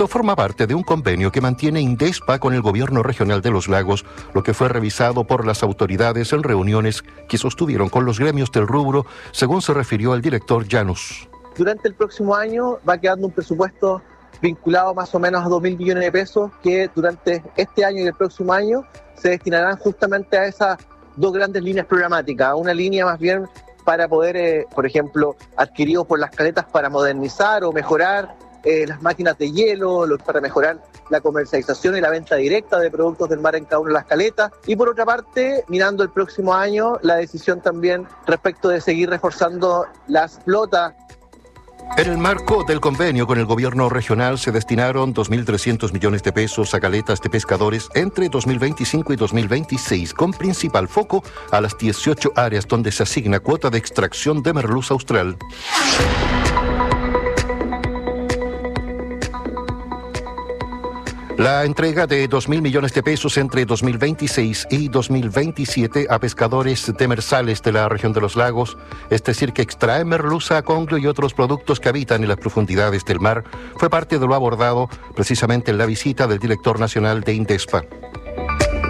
proyecto forma parte de un convenio que mantiene Indespa con el Gobierno Regional de los Lagos, lo que fue revisado por las autoridades en reuniones que sostuvieron con los gremios del rubro, según se refirió el director Llanos. Durante el próximo año va quedando un presupuesto vinculado más o menos a 2.000 millones de pesos que durante este año y el próximo año se destinarán justamente a esas dos grandes líneas programáticas. Una línea más bien para poder, por ejemplo, adquiridos por las caletas para modernizar o mejorar las máquinas de hielo, para mejorar la comercialización y la venta directa de productos del mar en cada una de las caletas. Y por otra parte, mirando el próximo año, la decisión también respecto de seguir reforzando las flotas. En el marco del convenio con el gobierno regional se destinaron 2.300 millones de pesos a caletas de pescadores entre 2025 y 2026, con principal foco a las 18 áreas donde se asigna cuota de extracción de merluza austral. La entrega de 2.000 millones de pesos entre 2026 y 2027 a pescadores demersales de la región de los lagos, es decir, que extraen merluza, congrio y otros productos que habitan en las profundidades del mar, fue parte de lo abordado precisamente en la visita del director nacional de Indespa.